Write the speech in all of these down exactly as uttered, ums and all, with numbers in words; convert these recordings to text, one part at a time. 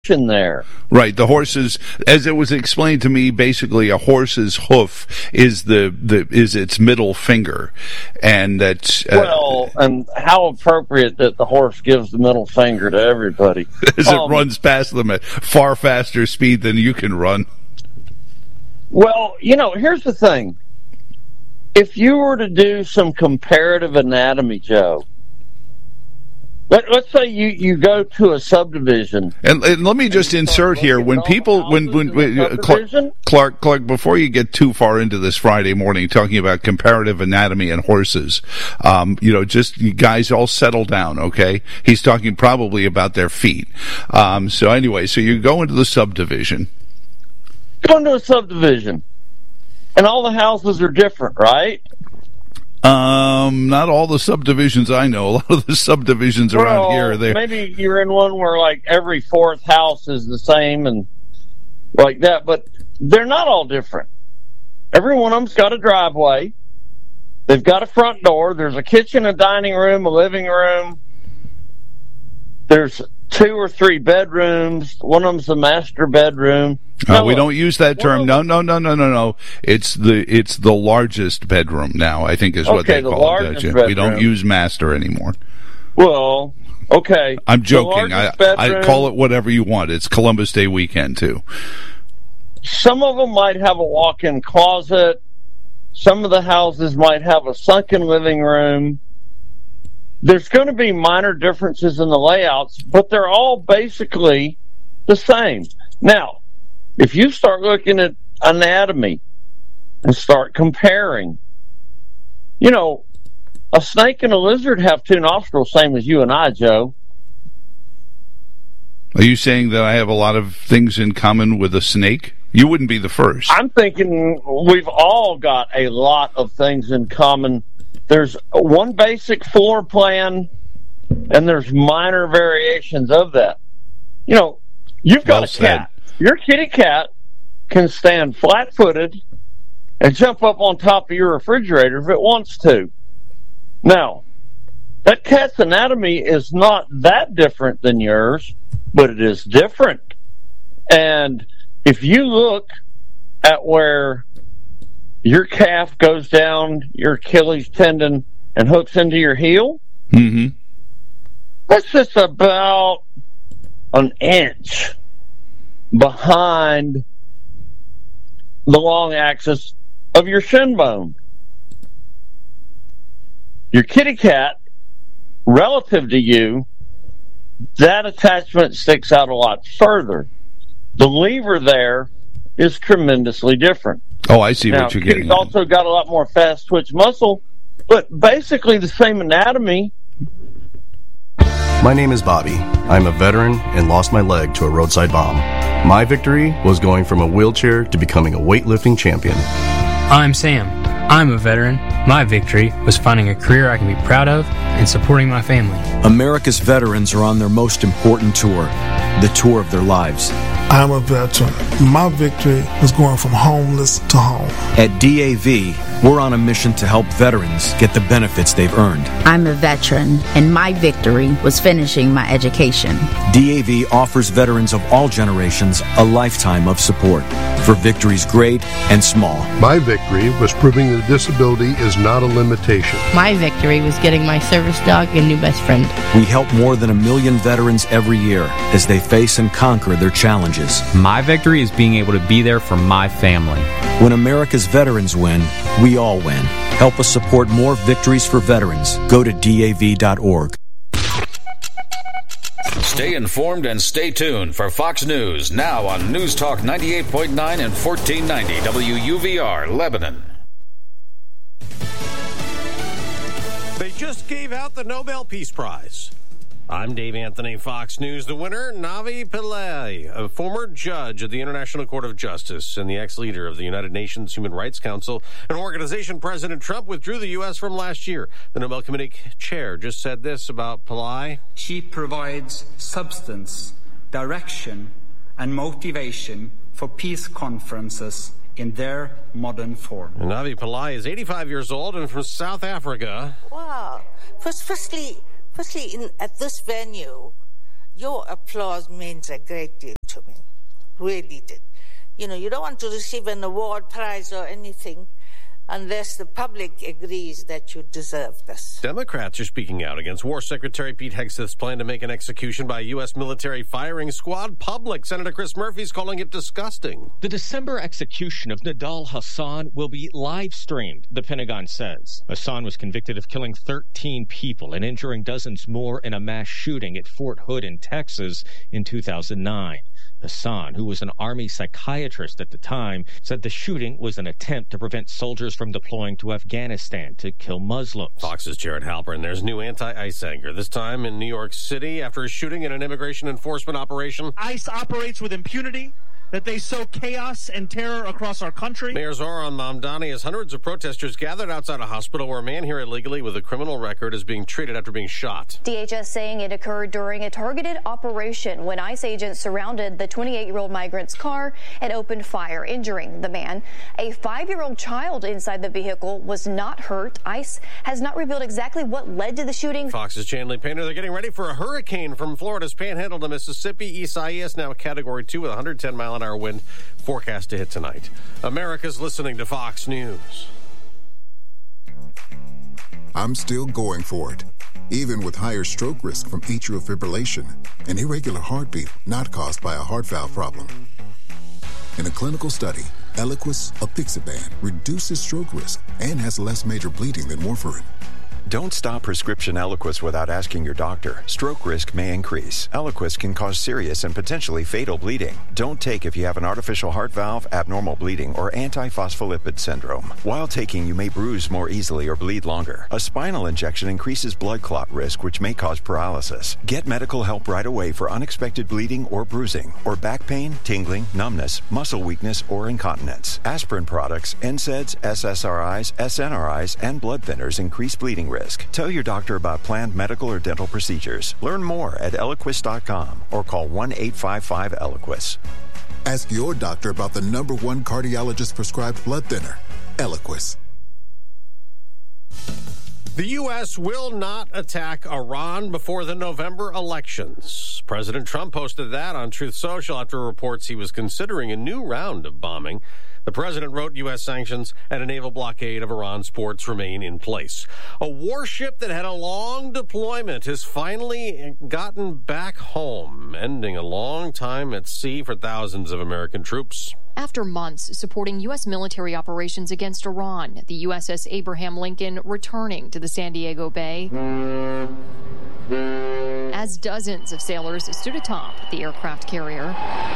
connection there. Right. The horse's, as it was explained to me, basically a horse's hoof is the, the is its middle finger, and that's uh, well, and how appropriate that the horse gives the middle finger to everybody as um, it runs past them at far faster speed than you can run. Well, you know, here's the thing. If you were to do some comparative anatomy, Joe, let, let's say you, you go to a subdivision. And, and let me just insert here, when people, when, when, when uh, Clark, Clark, Clark, before you get too far into this Friday morning talking about comparative anatomy and horses, um, you know, just you guys all settle down, okay? He's talking probably about their feet. Um, so anyway, so you go into the subdivision. Go into a subdivision, and all the houses are different, right? Um, not all the subdivisions I know. A lot of the subdivisions well, around here are there. Maybe you're in one where like every fourth house is the same and like that, but they're not all different. Every one of them's got a driveway. They've got a front door. There's a kitchen, a dining room, a living room. There's two or three bedrooms. One of them's the master bedroom. Uh, no, we don't use that term. No, no, no, no, no, no. It's the it's the largest bedroom now, I think is what okay, they the call largest it. bedroom. We don't use master anymore. Well, okay. I'm joking. I, I call it whatever you want. It's Columbus Day weekend, too. Some of them might have a walk-in closet. Some of the houses might have a sunken living room. There's going to be minor differences in the layouts, but they're all basically the same. Now, if you start looking at anatomy and start comparing, you know, a snake and a lizard have two nostrils, same as you and I, Joe. Are you saying that I have a lot of things in common with a snake? You wouldn't be the first. I'm thinking we've all got a lot of things in common. There's one basic floor plan, and there's minor variations of that. You know, you've got well a said. cat. Your kitty cat can stand flat-footed and jump up on top of your refrigerator if it wants to. Now, that cat's anatomy is not that different than yours, but it is different. And if you look at where your calf goes down your Achilles tendon and hooks into your heel, mm-hmm. that's just about an inch behind the long axis of your shin bone. Your kitty cat, relative to you, that attachment sticks out a lot further. The lever there is tremendously different. Oh, I see now, what you're getting Kitty's at. also got a lot more fast twitch muscle, but basically the same anatomy. My name is Bobby. I'm a veteran and lost my leg to a roadside bomb. My victory was going from a wheelchair to becoming a weightlifting champion. I'm Sam. I'm a veteran. My victory was finding a career I can be proud of and supporting my family. America's veterans are on their most important tour, the tour of their lives. I'm a veteran. My victory was going from homeless to home. At D A V, we're on a mission to help veterans get the benefits they've earned. I'm a veteran, and my victory was finishing my education. D A V offers veterans of all generations a lifetime of support for victories great and small. My victory was proving that disability is not a limitation. My victory was getting my service dog a new best friend. We help more than a million veterans every year as they face and conquer their challenges. My victory is being able to be there for my family. When America's veterans win, we all win. Help us support more victories for veterans. Go to D A V dot org. Stay informed and stay tuned for Fox News now on News Talk ninety-eight point nine and fourteen ninety W U V R, Lebanon. They just gave out the Nobel Peace Prize. I'm Dave Anthony, Fox News. The winner, Navi Pillay, a former judge at the International Court of Justice and the ex-leader of the United Nations Human Rights Council, an organization President Trump withdrew the U S from last year. The Nobel Committee chair just said this about Pillay. She provides substance, direction, and motivation for peace conferences in their modern form. And Navi Pillay is eighty-five years old and from South Africa. Wow. First, firstly... Firstly, in, at this venue, your applause means a great deal to me. Really did. You know, you don't want to receive an award, prize, or anything unless the public agrees that you deserve this. Democrats are speaking out against War Secretary Pete Hegseth's plan to make an execution by a U S military firing squad public. Senator Chris Murphy's calling it disgusting. The December execution of Nidal Hasan will be live-streamed, the Pentagon says. Hasan was convicted of killing thirteen people and injuring dozens more in a mass shooting at Fort Hood in Texas in two thousand nine. Hasan, who was an Army psychiatrist at the time, said the shooting was an attempt to prevent soldiers from deploying to Afghanistan to kill Muslims. Fox's Jared Halpern. There's new anti-ICE anger, this time in New York City after a shooting in an immigration enforcement operation. ICE operates with impunity, that they sow chaos and terror across our country. Mayor Zohran Mamdani, as hundreds of protesters gathered outside a hospital where a man here illegally with a criminal record is being treated after being shot. D H S saying it occurred during a targeted operation when ICE agents surrounded the twenty-eight-year-old migrant's car and opened fire, injuring the man. A five-year-old child inside the vehicle was not hurt. ICE has not revealed exactly what led to the shooting. Fox's Chanley Painter, they're getting ready for a hurricane from Florida's panhandle to Mississippi. Isaias now category two with one hundred ten mile an hour wind, forecast to hit tonight. America's listening to Fox News. I'm still going for it, even with higher stroke risk from atrial fibrillation, an irregular heartbeat not caused by a heart valve problem. In a clinical study, Eliquis apixaban reduces stroke risk and has less major bleeding than warfarin. Don't stop prescription Eliquis without asking your doctor. Stroke risk may increase. Eliquis can cause serious and potentially fatal bleeding. Don't take if you have an artificial heart valve, abnormal bleeding, or antiphospholipid syndrome. While taking, you may bruise more easily or bleed longer. A spinal injection increases blood clot risk, which may cause paralysis. Get medical help right away for unexpected bleeding or bruising, or back pain, tingling, numbness, muscle weakness, or incontinence. Aspirin products, N SAIDs, S S R Is, S N R Is, and blood thinners increase bleeding risk. Tell your doctor about planned medical or dental procedures. Learn more at Eliquis dot com or call one eight five five Eliquis. Ask your doctor about the number one cardiologist prescribed blood thinner, Eliquis. The U S will not attack Iran before the November elections. President Trump posted that on Truth Social after reports he was considering a new round of bombing. The president wrote U S sanctions and a naval blockade of Iran's ports remain in place. A warship that had a long deployment has finally gotten back home, ending a long time at sea for thousands of American troops. After months supporting U S military operations against Iran, the U S S Abraham Lincoln returning to the San Diego Bay, as dozens of sailors stood atop the aircraft carrier.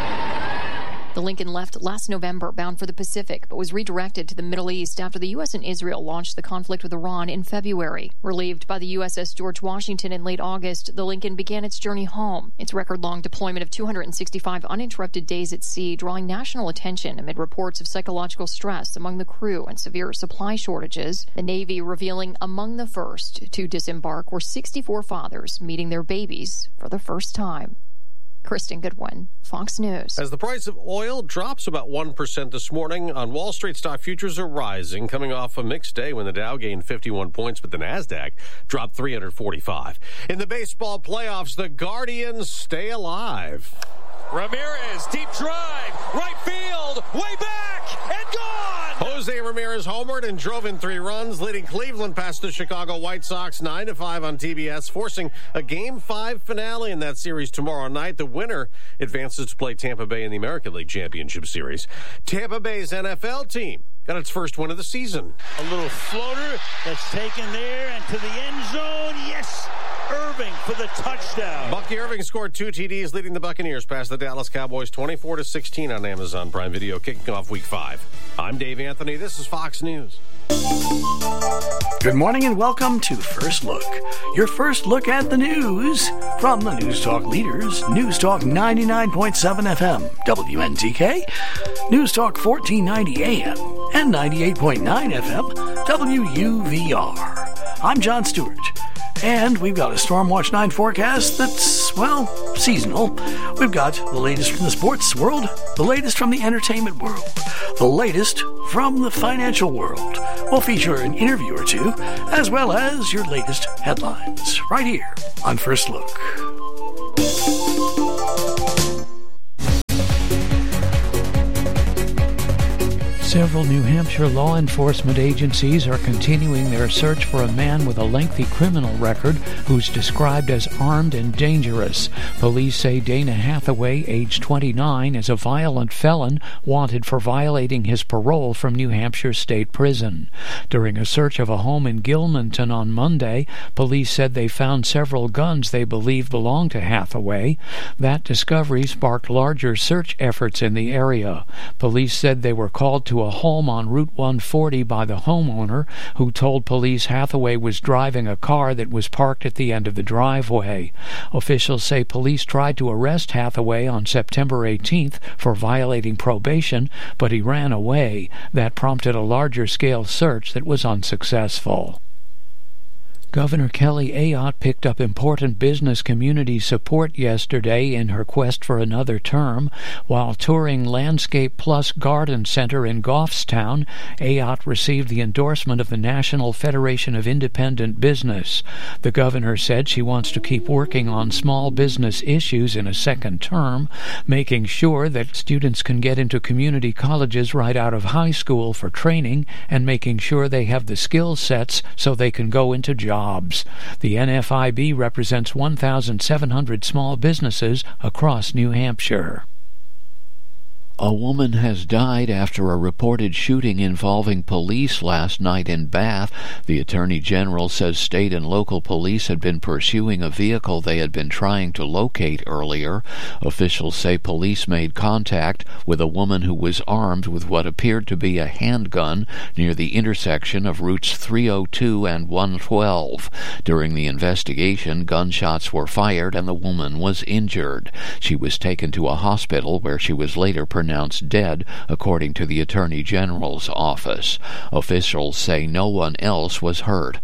The Lincoln left last November bound for the Pacific, but was redirected to the Middle East after the U S and Israel launched the conflict with Iran in February. Relieved by the U S S George Washington in late August, the Lincoln began its journey home. Its record-long deployment of two hundred sixty-five uninterrupted days at sea, drawing national attention amid reports of psychological stress among the crew and severe supply shortages. The Navy revealing among the first to disembark were sixty-four fathers meeting their babies for the first time. Kristen Goodwin, Fox News. As the price of oil drops about one percent this morning, on Wall Street, stock futures are rising, coming off a mixed day when the Dow gained fifty-one points, but the NASDAQ dropped three hundred forty-five. In the baseball playoffs, the Guardians stay alive. Ramirez, deep drive, right field, way back, and gone! Jose Ramirez homered and drove in three runs, leading Cleveland past the Chicago White Sox nine to five on T B S, forcing a Game five finale in that series tomorrow night. The winner advances to play Tampa Bay in the American League Championship Series. Tampa Bay's N F L team got its first win of the season. A little floater that's taken there and to the end zone. Yes, Irving for the touchdown. Bucky Irving scored two T Ds, leading the Buccaneers past the Dallas Cowboys twenty-four to sixteen on Amazon Prime Video, kicking off week five. I'm Dave Anthony. This is Fox News. Good morning and welcome to First Look, your first look at the news from the News Talk leaders, News Talk ninety-nine point seven F M, W N T K, News Talk fourteen ninety A M, and ninety-eight point nine F M, W U V R. I'm John Stewart, and we've got a Stormwatch nine forecast that's, well, seasonal. We've got the latest from the sports world, the latest from the entertainment world, the latest from the financial world. We'll feature an interview or two, as well as your latest headlines, right here on First Look. Several New Hampshire law enforcement agencies are continuing their search for a man with a lengthy criminal record who's described as armed and dangerous. Police say Dana Hathaway, age twenty-nine, is a violent felon wanted for violating his parole from New Hampshire State Prison. During a search of a home in Gilmanton on Monday, police said they found several guns they believe belonged to Hathaway. That discovery sparked larger search efforts in the area. Police said they were called to a home on Route one forty by the homeowner, who told police Hathaway was driving a car that was parked at the end of the driveway. Officials say police tried to arrest Hathaway on September eighteenth for violating probation, but he ran away. That prompted a larger-scale search that was unsuccessful. Governor Kelly Ayotte picked up important business community support yesterday in her quest for another term. While touring Landscape Plus Garden Center in Goffstown, Ayotte received the endorsement of the National Federation of Independent Business. The governor said she wants to keep working on small business issues in a second term, making sure that students can get into community colleges right out of high school for training, and making sure they have the skill sets so they can go into jobs. The N F I B represents one thousand seven hundred small businesses across New Hampshire. A woman has died after a reported shooting involving police last night in Bath. The Attorney General says state and local police had been pursuing a vehicle they had been trying to locate earlier. Officials say police made contact with a woman who was armed with what appeared to be a handgun near the intersection of routes three oh two and one twelve. During the investigation, gunshots were fired and the woman was injured. She was taken to a hospital where she was later pronounced dead, according to the Attorney General's office. Officials say no one else was hurt.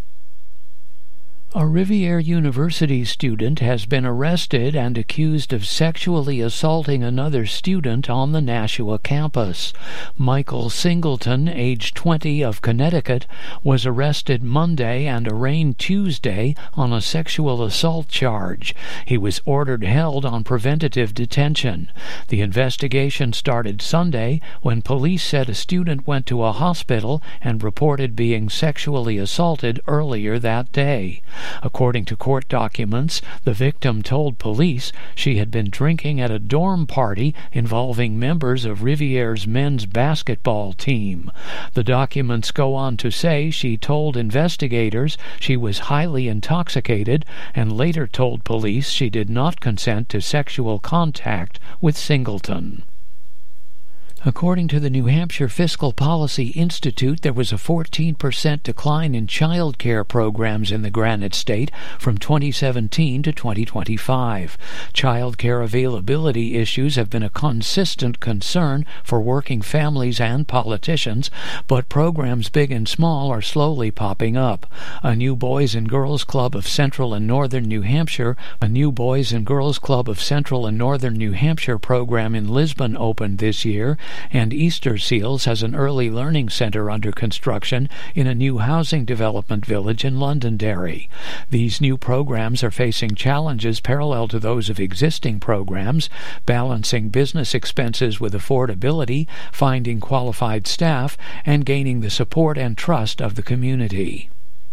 A Rivier University student has been arrested and accused of sexually assaulting another student on the Nashua campus. Michael Singleton, age twenty, of Connecticut, was arrested Monday and arraigned Tuesday on a sexual assault charge. He was ordered held on preventative detention. The investigation started Sunday when police said a student went to a hospital and reported being sexually assaulted earlier that day. According to court documents, the victim told police she had been drinking at a dorm party involving members of Rivier's men's basketball team. The documents go on to say she told investigators she was highly intoxicated and later told police she did not consent to sexual contact with Singleton. According to the New Hampshire Fiscal Policy Institute, there was a fourteen percent decline in child care programs in the Granite State from twenty seventeen to twenty twenty-five. Child care availability issues have been a consistent concern for working families and politicians, but programs big and small are slowly popping up. A new Boys and Girls Club of Central and Northern New Hampshire, a new Boys and Girls Club of Central and Northern New Hampshire program in Lisbon opened this year, and Easter Seals has an early learning center under construction in a new housing development village in Londonderry. These new programs are facing challenges parallel to those of existing programs, balancing business expenses with affordability, finding qualified staff, and gaining the support and trust of the community.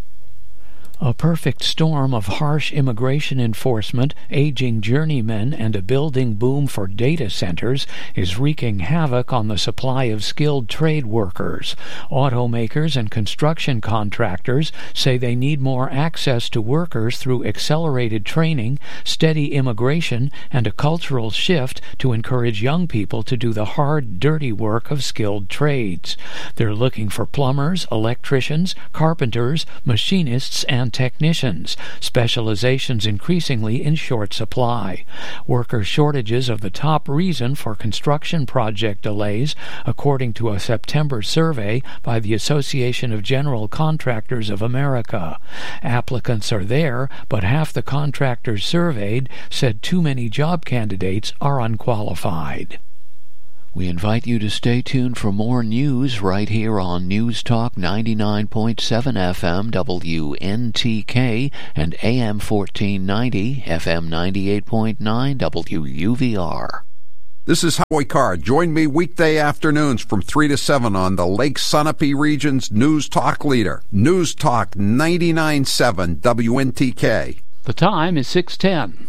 A perfect storm of harsh immigration enforcement, aging journeymen, and a building boom for data centers is wreaking havoc on the supply of skilled trade workers. Automakers and construction contractors say they need more access to workers through accelerated training, steady immigration, and a cultural shift to encourage young people to do the hard, dirty work of skilled trades. They're looking for plumbers, electricians, carpenters, machinists, and technicians, specializations increasingly in short supply. Worker shortages are the top reason for construction project delays, according to a September survey by the Association of General Contractors of America. Applicants are there, but half the contractors surveyed said too many job candidates are unqualified. We invite you to stay tuned for more news right here on News Talk ninety-nine point seven F M W N T K and A M fourteen ninety, F M ninety-eight point nine W U V R. This is Howie Carr. Join me weekday afternoons from three to seven on the Lake Sunapee region's News Talk leader, News Talk ninety-nine point seven W N T K. The time is six ten.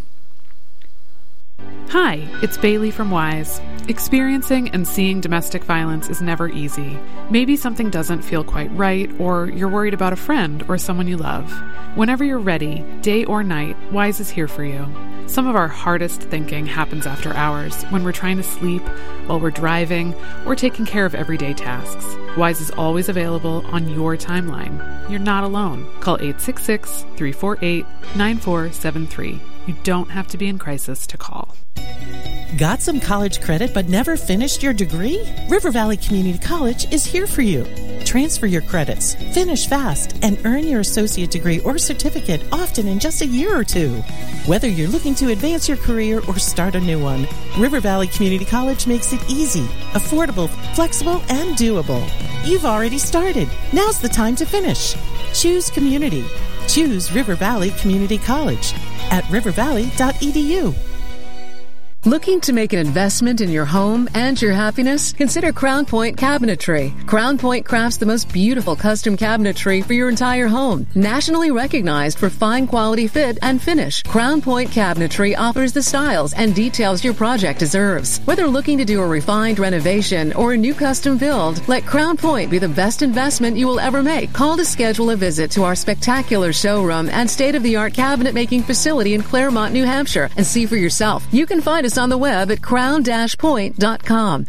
Hi, it's Bailey from Wise. Experiencing and seeing domestic violence is never easy. Maybe something doesn't feel quite right, or you're worried about a friend or someone you love. Whenever you're ready, day or night, Wise is here for you. Some of our hardest thinking happens after hours, when we're trying to sleep, while we're driving, or taking care of everyday tasks. Wise is always available on your timeline. You're not alone. Call eight six six, three four eight, nine four seven three. You don't have to be in crisis to call. Got some college credit but never finished your degree? River Valley Community College is here for you. Transfer your credits, finish fast, and earn your associate degree or certificate often in just a year or two. Whether you're looking to advance your career or start a new one, River Valley Community College makes it easy, affordable, flexible, and doable. You've already started. Now's the time to finish. Choose community. Choose River Valley Community College at river valley dot e d u. Looking to make an investment in your home and your happiness? Consider Crown Point Cabinetry. Crown Point crafts the most beautiful custom cabinetry for your entire home. Nationally recognized for fine quality fit and finish, Crown Point Cabinetry offers the styles and details your project deserves. Whether looking to do a refined renovation or a new custom build, let Crown Point be the best investment you will ever make. Call to schedule a visit to our spectacular showroom and state-of-the-art cabinet making facility in Claremont, New Hampshire, and see for yourself. You can find us on the web at crown dash point dot com.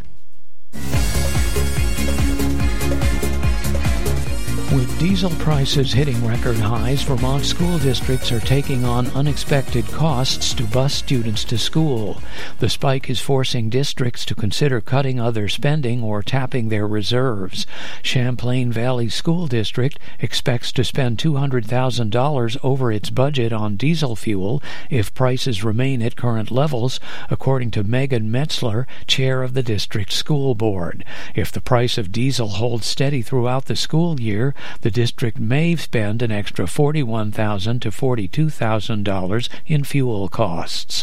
With diesel prices hitting record highs, Vermont school districts are taking on unexpected costs to bus students to school. The spike is forcing districts to consider cutting other spending or tapping their reserves. Champlain Valley School District expects to spend two hundred thousand dollars over its budget on diesel fuel if prices remain at current levels, according to Megan Metzler, chair of the district school board. If the price of diesel holds steady throughout the school year, the district may spend an extra forty-one thousand dollars to forty-two thousand dollars in fuel costs.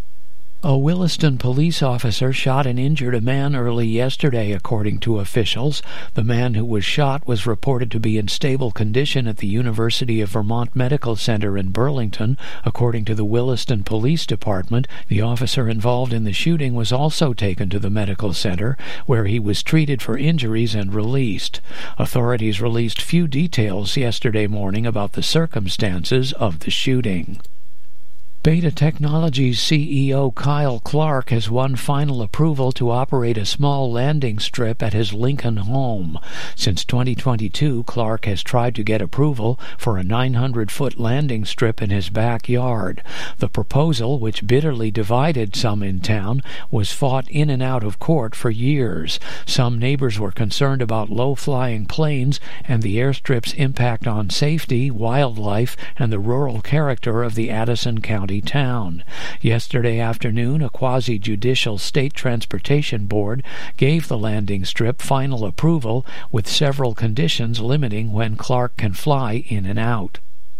A Williston police officer shot and injured a man early yesterday, according to officials. The man who was shot was reported to be in stable condition at the University of Vermont Medical Center in Burlington, according to the Williston Police Department. The officer involved in the shooting was also taken to the medical center, where he was treated for injuries and released. Authorities released few details yesterday morning about the circumstances of the shooting. Beta Technologies C E O Kyle Clark has won final approval to operate a small landing strip at his Lincoln home. Since twenty twenty-two, Clark has tried to get approval for a nine hundred foot landing strip in his backyard. The proposal, which bitterly divided some in town, was fought in and out of court for years. Some neighbors were concerned about low-flying planes and the airstrip's impact on safety, wildlife, and the rural character of the Addison County town. Yesterday afternoon, a quasi-judicial state transportation board gave the landing strip final approval, with several conditions limiting when Clark can fly in and out.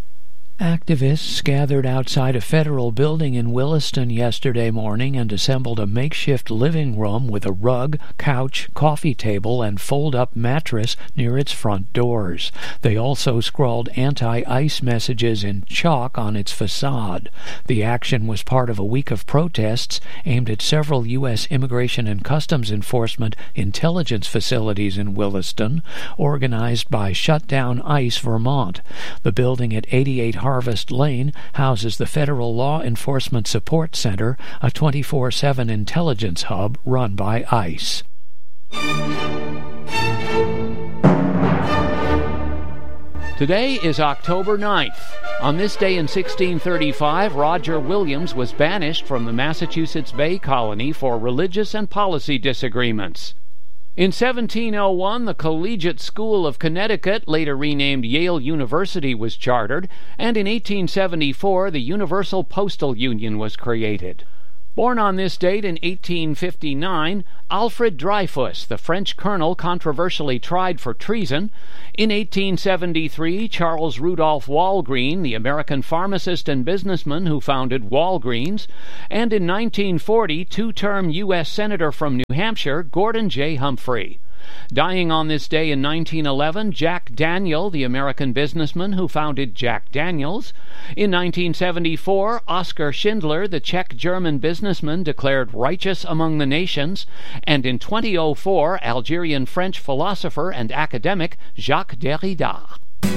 Activists gathered outside a federal building in Williston yesterday morning and assembled a makeshift living room with a rug, couch, coffee table, and fold-up mattress near its front doors. They also scrawled anti-ICE messages in chalk on its facade. The action was part of a week of protests aimed at several U S Immigration and Customs Enforcement intelligence facilities in Williston, organized by Shutdown ICE Vermont. The building at eighty-eight Harvest Lane houses the Federal Law Enforcement Support Center, a twenty-four seven intelligence hub run by ICE. Today is October ninth. On this day in sixteen thirty-five, Roger Williams was banished from the Massachusetts Bay Colony for religious and policy disagreements. In seventeen oh one, the Collegiate School of Connecticut, later renamed Yale University, was chartered, and in eighteen seventy-four, the Universal Postal Union was created. Born on this date in eighteen fifty-nine, Alfred Dreyfus, the French colonel controversially tried for treason. In eighteen seventy-three, Charles Rudolph Walgreen, the American pharmacist and businessman who founded Walgreens. And in nineteen forty, two-term U S Senator from New Hampshire, Gordon J. Humphrey. Dying on this day in nineteen eleven, Jack Daniel, the American businessman who founded Jack Daniels. In nineteen seventy-four, Oskar Schindler, the Czech-German businessman, declared righteous among the nations. And in twenty oh four, Algerian-French philosopher and academic Jacques Derrida.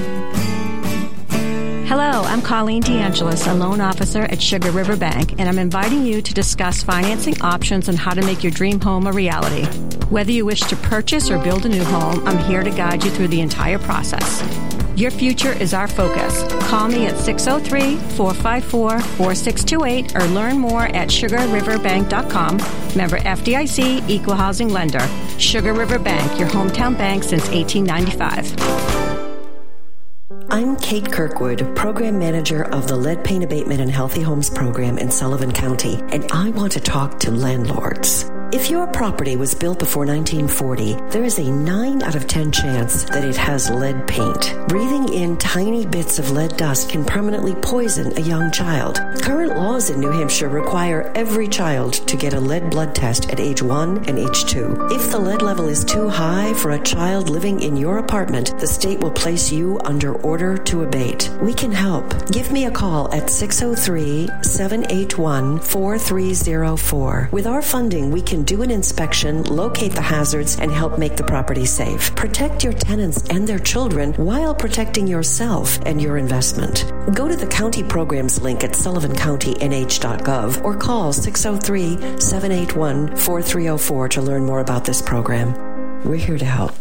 Hello, I'm Colleen DeAngelis, a loan officer at Sugar River Bank, and I'm inviting you to discuss financing options and how to make your dream home a reality. Whether you wish to purchase or build a new home, I'm here to guide you through the entire process. Your future is our focus. Call me at six oh three, four five four, four six two eight or learn more at sugar river bank dot com. Member F D I C, Equal Housing Lender. Sugar River Bank, your hometown bank since eighteen ninety-five. I'm Kate Kirkwood, Program Manager of the Lead Paint Abatement and Healthy Homes Program in Sullivan County, and I want to talk to landlords. If your property was built before nineteen forty, there is a nine out of ten chance that it has lead paint. Breathing in tiny bits of lead dust can permanently poison a young child. Current laws in New Hampshire require every child to get a lead blood test at age one and age two. If the lead level is too high for a child living in your apartment, the state will place you under order to abate. We can help. Give me a call at six oh three, seven eight one, four three oh four. With our funding, we can do an inspection, locate the hazards, and help make the property safe. Protect your tenants and their children while protecting yourself and your investment. Go to the county programs link at sullivan county n h dot gov or call six oh three, seven eight one, four three oh four to learn more about this program. We're here to help.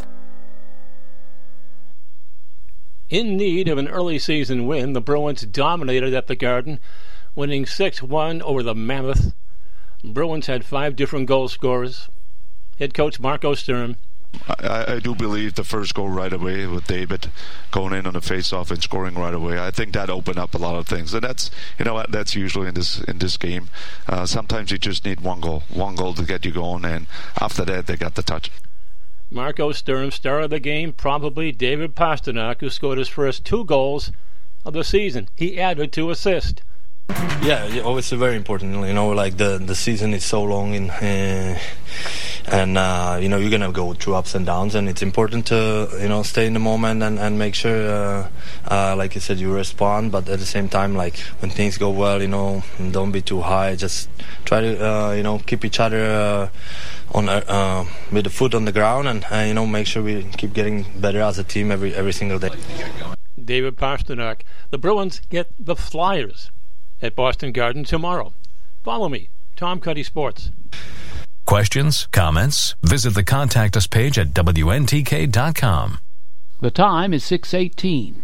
In need of an early season win, the Bruins dominated at the Garden, winning six one over the Mammoth. Bruins had five different goal scorers. Head coach Marco Sturm. I, I do believe the first goal right away with David going in on the face-off and scoring right away. I think that opened up a lot of things, and that's you know that's usually in this in this game. Uh, sometimes you just need one goal, one goal to get you going, and after that they got the touch. Marco Sturm, star of the game, probably David Pastrnak, who scored his first two goals of the season. He added two assists. Yeah, obviously very important. You know, like the the season is so long, in, uh, and uh, you know you're gonna go through ups and downs, and it's important to you know stay in the moment and, and make sure, uh, uh, like you said, you respond. But at the same time, like when things go well, you know, don't be too high. Just try to uh, you know keep each other uh, on uh, with the foot on the ground, and uh, you know make sure we keep getting better as a team every every single day. David Pastrnak. The Bruins get the Flyers at Boston Garden tomorrow. Follow me, Tom Cuddy Sports. Questions, comments? Visit the Contact Us page at W N T K dot com. The time is six eighteen.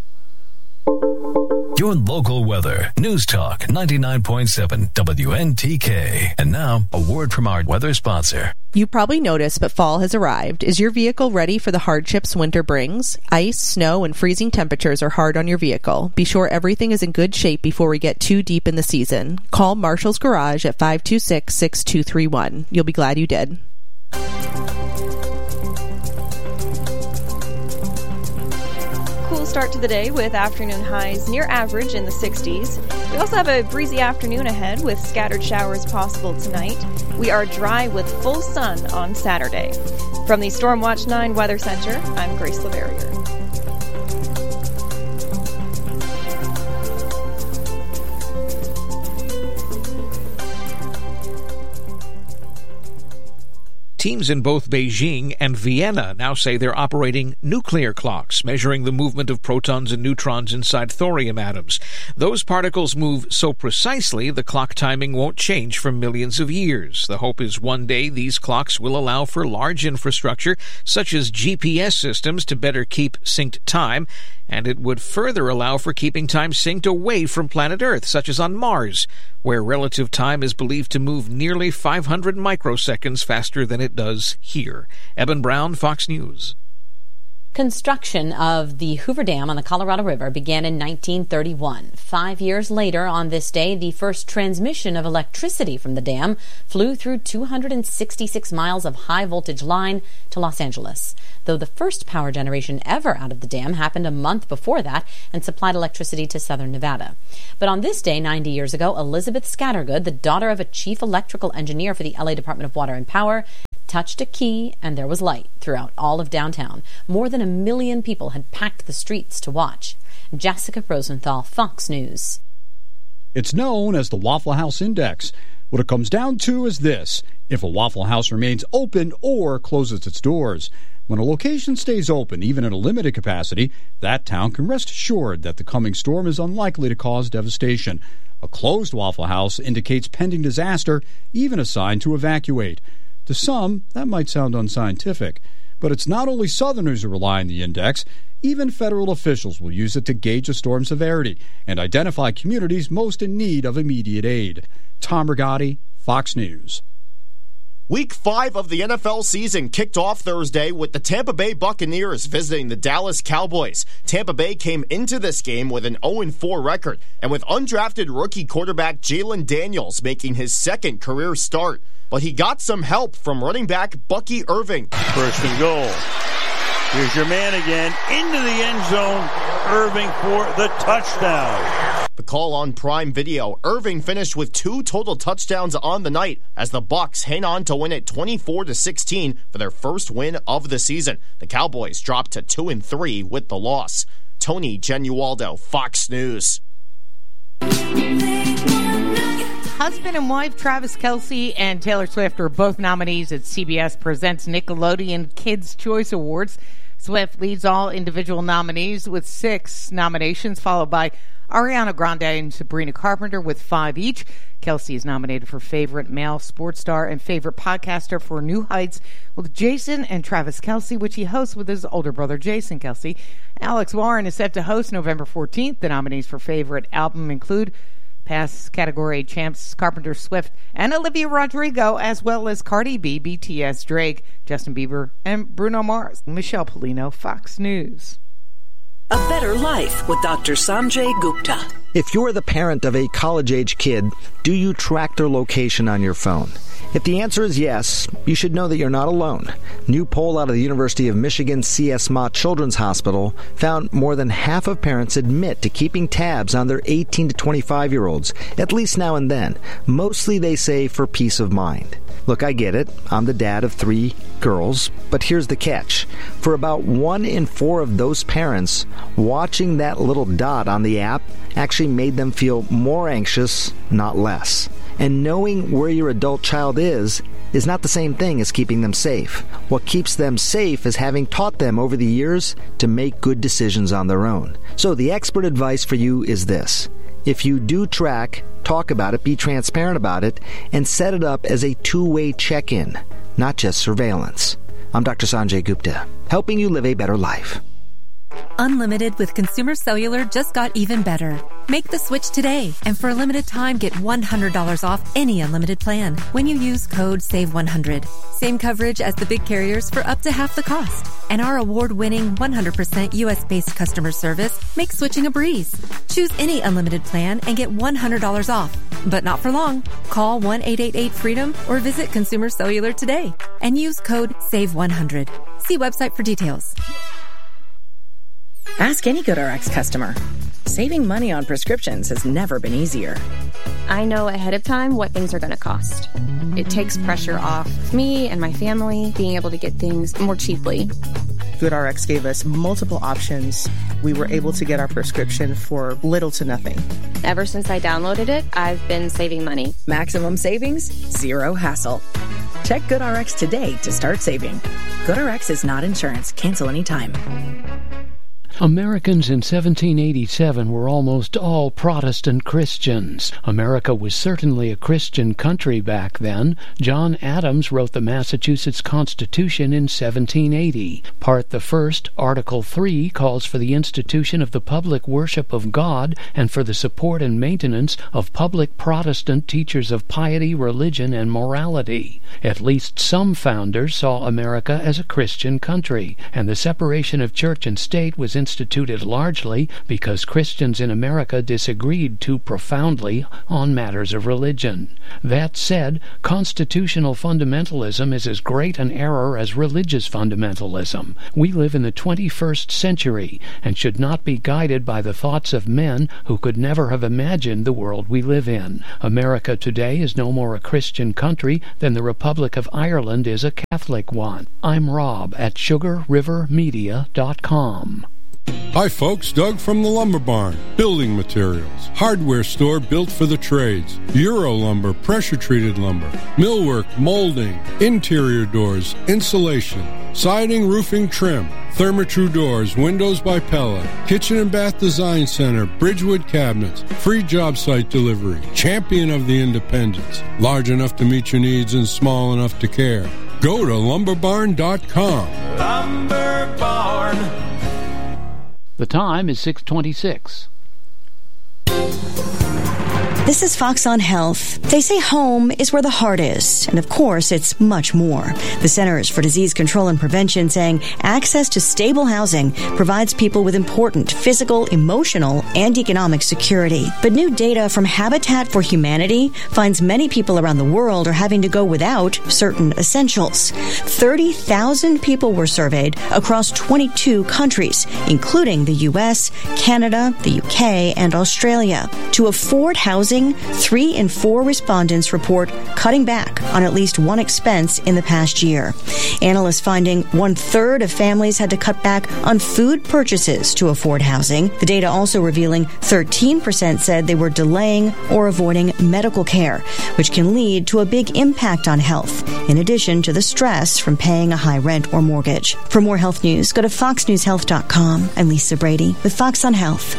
Your local weather. News Talk ninety-nine point seven W N T K. And now, a word from our weather sponsor. You probably noticed, but fall has arrived. Is your vehicle ready for the hardships winter brings? Ice, snow, and freezing temperatures are hard on your vehicle. Be sure everything is in good shape before we get too deep in the season. Call Marshall's Garage at five two six, six two three one. You'll be glad you did. Start to the day with afternoon highs near average in the sixties. We also have a breezy afternoon ahead with scattered showers possible tonight. We are dry with full sun on Saturday. From the Stormwatch nine Weather Center, I'm Grace LeVerrier. Teams in both Beijing and Vienna now say they're operating nuclear clocks, measuring the movement of protons and neutrons inside thorium atoms. Those particles move so precisely the clock timing won't change for millions of years. The hope is one day these clocks will allow for large infrastructure, such as G P S systems, to better keep synced time, and it would further allow for keeping time synced away from planet Earth, such as on Mars, where relative time is believed to move nearly five hundred microseconds faster than it does here. Eben Brown, Fox News. Construction of the Hoover Dam on the Colorado River began in nineteen thirty-one. Five years later, on this day, the first transmission of electricity from the dam flew through two hundred sixty-six miles of high-voltage line to Los Angeles. Though the first power generation ever out of the dam happened a month before that and supplied electricity to southern Nevada. But on this day, ninety years ago, Elizabeth Scattergood, the daughter of a chief electrical engineer for the L A Department of Water and Power, touched a key and there was light throughout all of downtown. More than a million people had packed the streets to watch. Jessica Rosenthal, Fox News. It's known as the Waffle House Index. What it comes down to is this: if a Waffle House remains open or closes its doors. When a location stays open, even in a limited capacity, that town can rest assured that the coming storm is unlikely to cause devastation. A closed Waffle House indicates pending disaster, even a sign to evacuate. To some, that might sound unscientific, but it's not only Southerners who rely on the index. Even federal officials will use it to gauge a storm severity and identify communities most in need of immediate aid. Tom Rigotti, Fox News. Week five of the N F L season kicked off Thursday with the Tampa Bay Buccaneers visiting the Dallas Cowboys. Tampa Bay came into this game with an oh and four record, and with undrafted rookie quarterback Jalen Daniels making his second career start. But he got some help from running back Bucky Irving. First and goal. Here's your man again, into the end zone. Irving for the touchdown. The call on Prime Video, Irving finished with two total touchdowns on the night as the Bucs hang on to win it twenty-four to sixteen for their first win of the season. The Cowboys dropped to two and three with the loss. Tony Genualdo, Fox News. Husband and wife Travis Kelce and Taylor Swift are both nominees at C B S Presents Nickelodeon Kids' Choice Awards. Swift leads all individual nominees with six nominations, followed by Ariana Grande and Sabrina Carpenter with five each. Kelce is nominated for Favorite Male Sports Star and Favorite Podcaster for New Heights with Jason and Travis Kelce, which he hosts with his older brother Jason Kelce. Alex Warren is set to host November fourteenth. The nominees for Favorite Album include past category champs Carpenter, Swift, and Olivia Rodrigo, as well as Cardi B, B T S, Drake, Justin Bieber, and Bruno Mars. Michelle Polino, Fox News. A better life with Doctor Sanjay Gupta. If you're the parent of a college-age kid, do you track their location on your phone? If the answer is yes, you should know that you're not alone. New poll out of the University of Michigan C S Mott Children's Hospital found more than half of parents admit to keeping tabs on their eighteen to twenty-five-year-olds, at least now and then. Mostly, they say, for peace of mind. Look, I get it. I'm the dad of three girls, but here's the catch. For about one in four of those parents, watching that little dot on the app actually made them feel more anxious, not less. And knowing where your adult child is is not the same thing as keeping them safe. What keeps them safe is having taught them over the years to make good decisions on their own. So the expert advice for you is this. If you do track, talk about it, be transparent about it, and set it up as a two-way check-in, not just surveillance. I'm Doctor Sanjay Gupta, helping you live a better life. Unlimited with Consumer Cellular just got even better. Make the switch today, and for a limited time, get one hundred dollars off any unlimited plan when you use code save one hundred. Same coverage as the big carriers for up to half the cost. And our award-winning one hundred percent U S-based customer service makes switching a breeze. Choose any unlimited plan and get one hundred dollars off, but not for long. Call one eight eight eight freedom or visit Consumer Cellular today and use code save one hundred. See website for details. Ask any GoodRx customer. Saving money on prescriptions has never been easier. I know ahead of time what things are going to cost. It takes pressure off me and my family being able to get things more cheaply. GoodRx gave us multiple options. We were able to get our prescription for little to nothing. Ever since I downloaded it, I've been saving money. Maximum savings, zero hassle. Check GoodRx today to start saving. GoodRx is not insurance. Cancel anytime. Americans in seventeen eighty-seven were almost all Protestant Christians. America was certainly a Christian country back then. John Adams wrote the Massachusetts Constitution in seventeen eighty. Part the First, Article three, calls for the institution of the public worship of God and for the support and maintenance of public Protestant teachers of piety, religion, and morality. At least some founders saw America as a Christian country, and the separation of church and state was instituted largely because Christians in America disagreed too profoundly on matters of religion. That said, constitutional fundamentalism is as great an error as religious fundamentalism. We live in the twenty-first century and should not be guided by the thoughts of men who could never have imagined the world we live in. America today is no more a Christian country than the Republic of Ireland is a Catholic one. I'm Rob at sugar river media dot com. Hi folks, Doug from the Lumber Barn. Building materials. Hardware store built for the trades. Euro lumber, pressure-treated lumber. Millwork, molding. Interior doors, insulation. Siding, roofing, trim. Therma-Tru doors, windows by Pella. Kitchen and Bath Design Center, Bridgewood cabinets. Free job site delivery. Champion of the independents. Large enough to meet your needs and small enough to care. Go to lumber barn dot com. Lumber Barn. The time is six twenty-six. This is Fox on Health. They say home is where the heart is, and of course, it's much more. The Centers for Disease Control and Prevention saying access to stable housing provides people with important physical, emotional, and economic security. But new data from Habitat for Humanity finds many people around the world are having to go without certain essentials. thirty thousand people were surveyed across twenty-two countries, including the U S, Canada, the U K, and Australia. To afford housing, three in four respondents report cutting back on at least one expense in the past year. Analysts finding one-third of families had to cut back on food purchases to afford housing. The data also revealing thirteen percent said they were delaying or avoiding medical care, which can lead to a big impact on health, in addition to the stress from paying a high rent or mortgage. For more health news, go to fox news health dot com. I'm Lisa Brady with Fox on Health.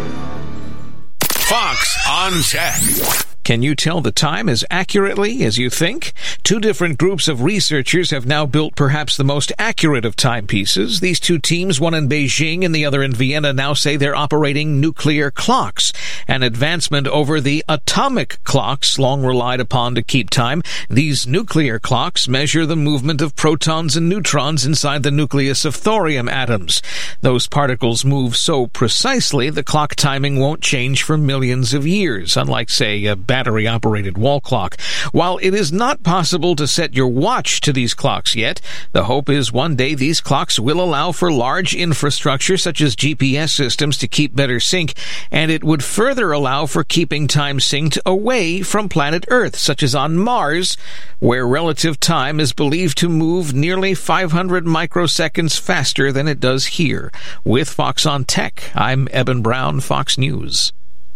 Fox on Tech. Can you tell the time as accurately as you think? Two different groups of researchers have now built perhaps the most accurate of timepieces. These two teams, one in Beijing and the other in Vienna, now say they're operating nuclear clocks, an advancement over the atomic clocks long relied upon to keep time. These nuclear clocks measure the movement of protons and neutrons inside the nucleus of thorium atoms. Those particles move so precisely the clock timing won't change for millions of years, unlike, say, a battery-operated wall clock. While it is not possible to set your watch to these clocks yet, the hope is one day these clocks will allow for large infrastructure such as G P S systems to keep better sync, and it would further allow for keeping time synced away from planet Earth, such as on Mars, where relative time is believed to move nearly five hundred microseconds faster than it does here. With Fox on Tech, I'm Eben Brown, Fox News.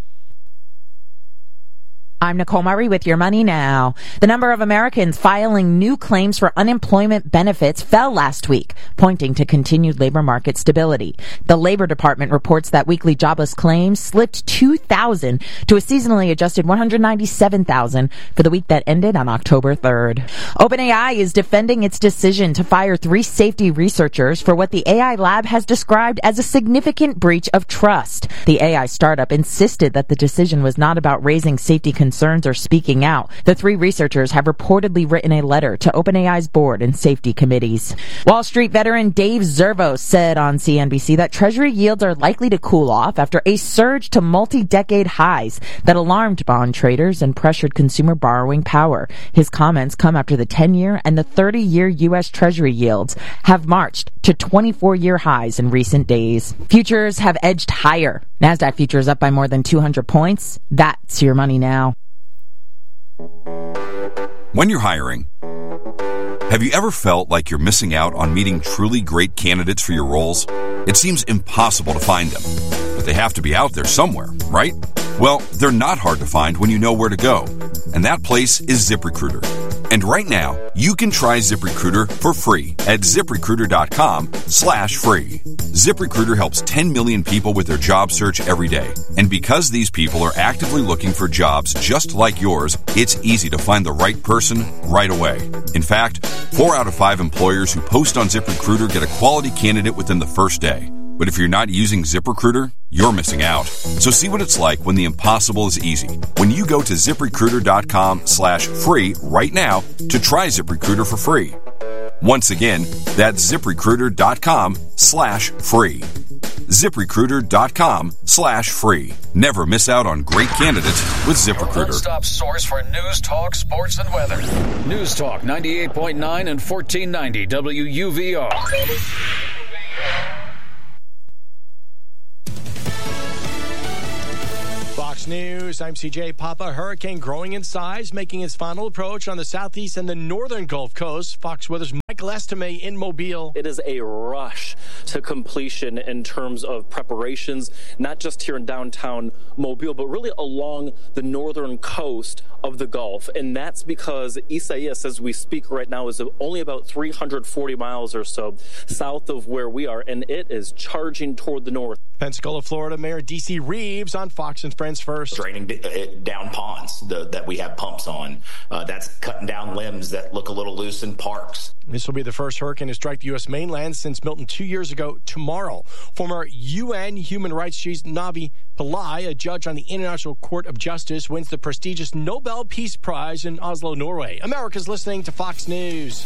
I'm Nicole Murray with Your Money Now. The number of Americans filing new claims for unemployment benefits fell last week, pointing to continued labor market stability. The Labor Department reports that weekly jobless claims slipped two thousand to a seasonally adjusted one hundred ninety-seven thousand for the week that ended on October third. OpenAI is defending its decision to fire three safety researchers for what the A I lab has described as a significant breach of trust. The A I startup insisted that the decision was not about raising safety concerns concerns or speaking out. The three researchers have reportedly written a letter to OpenAI's board and safety committees. Wall Street veteran Dave Zervos said on C N B C that Treasury yields are likely to cool off after a surge to multi-decade highs that alarmed bond traders and pressured consumer borrowing power. His comments come after the ten-year and the thirty-year U S Treasury yields have marched to twenty-four-year highs in recent days. Futures have edged higher. NASDAQ futures up by more than two hundred points. That's Your Money Now. When you're hiring, have you ever felt like you're missing out on meeting truly great candidates for your roles? It seems impossible to find them, but they have to be out there somewhere, right? Well, they're not hard to find when you know where to go, and that place is ZipRecruiter. And right now, you can try ZipRecruiter for free at ZipRecruiter.com slash free. ZipRecruiter helps ten million people with their job search every day. And because these people are actively looking for jobs just like yours, it's easy to find the right person right away. In fact, four out of five employers who post on ZipRecruiter get a quality candidate within the first day. But if you're not using ZipRecruiter, you're missing out. So see what it's like when the impossible is easy. When you go to ZipRecruiter.com slash free right now to try ZipRecruiter for free. Once again, that's ZipRecruiter.com slash free. ZipRecruiter.com slash free. Never miss out on great candidates with ZipRecruiter. Your one-stop source for news, talk, sports, and weather. News Talk ninety-eight point nine and fourteen ninety W U V R. Fox News, I'm C J Papa. Hurricane growing in size, making its final approach on the southeast and the northern Gulf Coast. Fox Weather's Michael Estime in Mobile. It is a rush to completion in terms of preparations, not just here in downtown Mobile, but really along the northern coast of the Gulf. And that's because Isaias, as we speak right now, is only about three hundred forty miles or so south of where we are, and it is charging toward the north. Pensacola, Florida, Mayor D C Reeves on Fox and Friends First. Draining down ponds the, that we have pumps on. Uh, that's cutting down limbs that look a little loose in parks. This will be the first hurricane to strike the U S mainland since Milton two years ago tomorrow. Former U N Human Rights Chief Navi Pillay, a judge on the International Court of Justice, wins the prestigious Nobel Peace Prize in Oslo, Norway. America's listening to Fox News.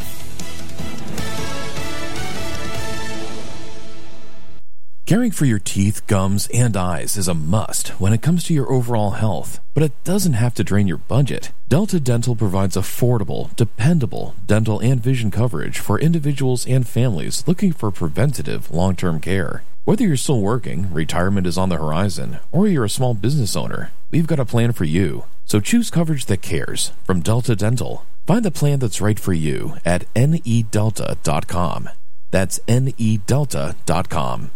Caring for your teeth, gums, and eyes is a must when it comes to your overall health, but it doesn't have to drain your budget. Delta Dental provides affordable, dependable dental and vision coverage for individuals and families looking for preventative, long-term care. Whether you're still working, retirement is on the horizon, or you're a small business owner, we've got a plan for you. So choose coverage that cares from Delta Dental. Find the plan that's right for you at N E delta dot com. That's N E delta dot com.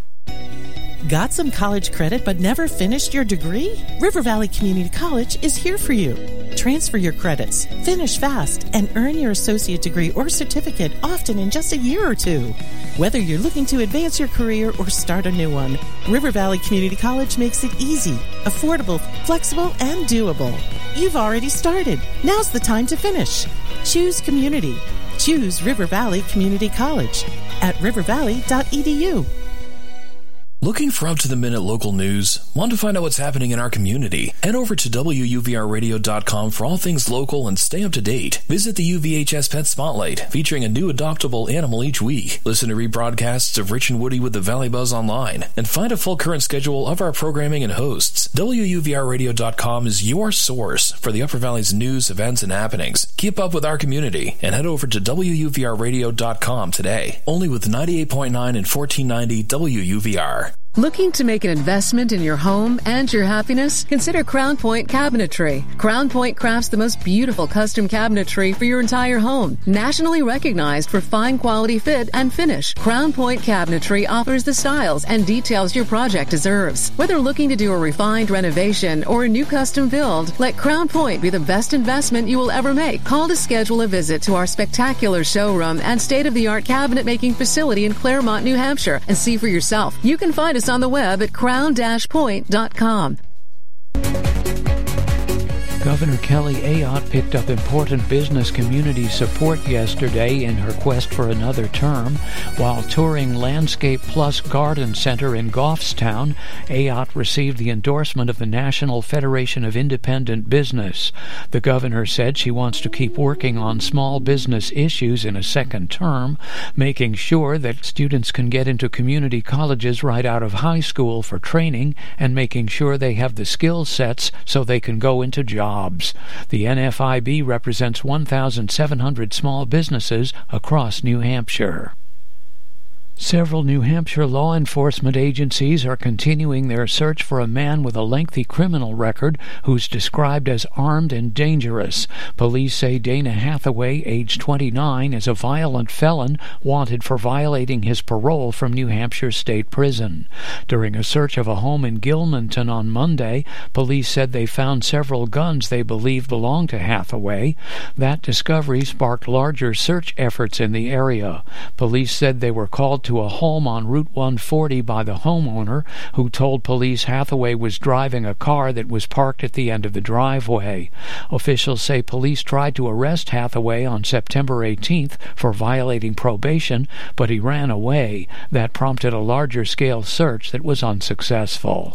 Got some college credit but never finished your degree? River Valley Community College is here for you. Transfer your credits, finish fast, and earn your associate degree or certificate often in just a year or two. Whether you're looking to advance your career or start a new one, River Valley Community College makes it easy, affordable, flexible, and doable. You've already started. Now's the time to finish. Choose community. Choose River Valley Community College at river valley dot e d u. Looking for up-to-the-minute local news? Want to find out what's happening in our community? Head over to W U V R radio dot com for all things local and stay up to date. Visit the U V H S Pet Spotlight, featuring a new adoptable animal each week. Listen to rebroadcasts of Rich and Woody with the Valley Buzz online. And find a full current schedule of our programming and hosts. W U V R radio dot com is your source for the Upper Valley's news, events, and happenings. Keep up with our community and head over to W U V R radio dot com today. Only with ninety-eight point nine and fourteen ninety W U V R. Looking to make an investment in your home and your happiness? Consider Crown Point Cabinetry. Crown Point crafts the most beautiful custom cabinetry for your entire home. Nationally recognized for fine quality fit and finish, Crown Point Cabinetry offers the styles and details your project deserves. Whether looking to do a refined renovation or a new custom build, let Crown Point be the best investment you will ever make. Call to schedule a visit to our spectacular showroom and state-of-the-art cabinet making facility in Claremont, New Hampshire, and see for yourself. You can find us on the web at crown dash point dot com. Governor Kelly Ayotte picked up important business community support yesterday in her quest for another term. While touring Landscape Plus Garden Center in Goffstown, Ayotte received the endorsement of the National Federation of Independent Business. The governor said she wants to keep working on small business issues in a second term, making sure that students can get into community colleges right out of high school for training, and making sure they have the skill sets so they can go into jobs. The N F I B represents one thousand seven hundred small businesses across New Hampshire. Several New Hampshire law enforcement agencies are continuing their search for a man with a lengthy criminal record who's described as armed and dangerous. Police say Dana Hathaway, age twenty-nine, is a violent felon wanted for violating his parole from New Hampshire State Prison. During a search of a home in Gilmanton on Monday, police said they found several guns they believe belonged to Hathaway. That discovery sparked larger search efforts in the area. Police said they were called to a home on Route one forty by the homeowner, who told police Hathaway was driving a car that was parked at the end of the driveway. Officials say police tried to arrest Hathaway on September eighteenth for violating probation, but he ran away. That prompted a larger-scale search that was unsuccessful.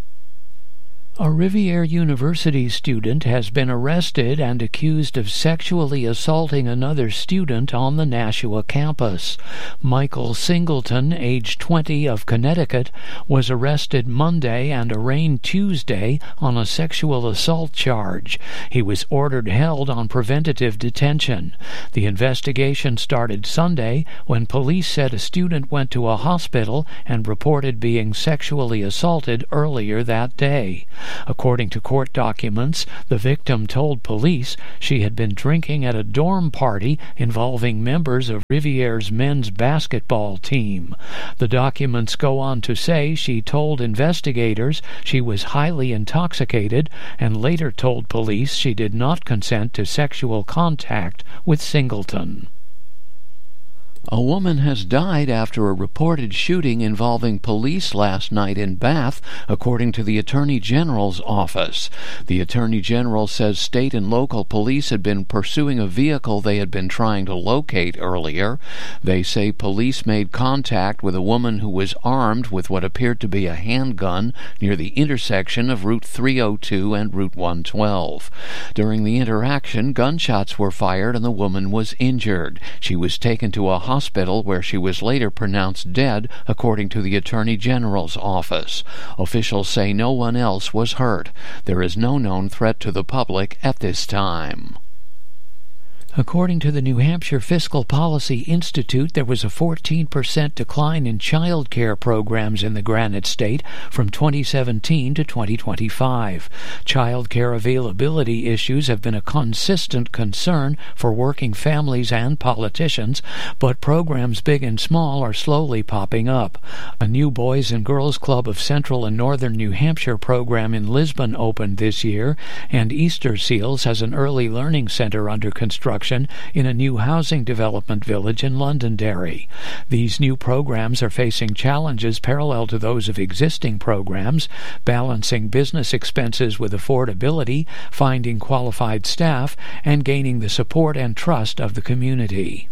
A Rivier University student has been arrested and accused of sexually assaulting another student on the Nashua campus. Michael Singleton, age twenty, of Connecticut, was arrested Monday and arraigned Tuesday on a sexual assault charge. He was ordered held on preventative detention. The investigation started Sunday when police said a student went to a hospital and reported being sexually assaulted earlier that day. According to court documents, the victim told police she had been drinking at a dorm party involving members of Rivier's men's basketball team. The documents go on to say she told investigators she was highly intoxicated and later told police she did not consent to sexual contact with Singleton. A woman has died after a reported shooting involving police last night in Bath, according to the Attorney General's office. The Attorney General says state and local police had been pursuing a vehicle they had been trying to locate earlier. They say police made contact with a woman who was armed with what appeared to be a handgun near the intersection of Route three oh two and Route one twelve. During the interaction, gunshots were fired and the woman was injured. She was taken to a hospital hospital where she was later pronounced dead, according to the Attorney General's office. Officials say no one else was hurt. There is no known threat to the public at this time. According to the New Hampshire Fiscal Policy Institute, there was a fourteen percent decline in child care programs in the Granite State from twenty seventeen to twenty twenty-five. Child care availability issues have been a consistent concern for working families and politicians, but programs big and small are slowly popping up. A new Boys and Girls Club of Central and Northern New Hampshire program in Lisbon opened this year, and Easter Seals has an early learning center under construction in a new housing development village in Londonderry. These new programs are facing challenges parallel to those of existing programs, balancing business expenses with affordability, finding qualified staff, and gaining the support and trust of the community.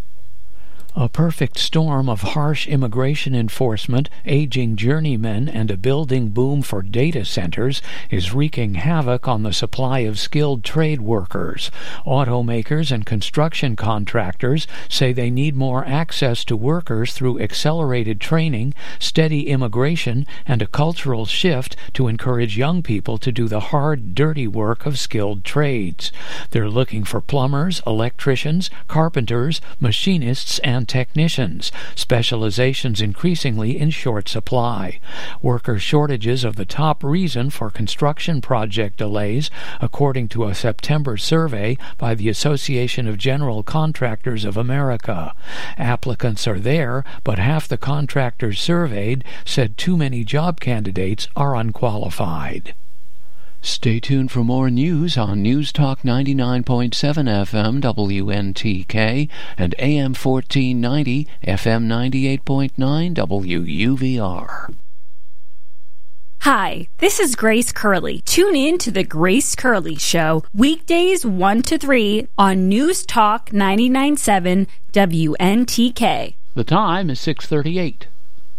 A perfect storm of harsh immigration enforcement, aging journeymen, and a building boom for data centers is wreaking havoc on the supply of skilled trade workers. Automakers and construction contractors say they need more access to workers through accelerated training, steady immigration, and a cultural shift to encourage young people to do the hard, dirty work of skilled trades. They're looking for plumbers, electricians, carpenters, machinists, and technicians, specializations increasingly in short supply. Worker shortages are the top reason for construction project delays, according to a September survey by the Association of General Contractors of America. Applicants are there, but half the contractors surveyed said too many job candidates are unqualified. Stay tuned for more news on News Talk ninety-nine point seven F M W N T K and A M fourteen ninety F M ninety-eight point nine W U V R. Hi, this is Grace Curley. Tune in to The Grace Curley Show, weekdays one to three on News Talk ninety-nine point seven W N T K. The time is six thirty-eight.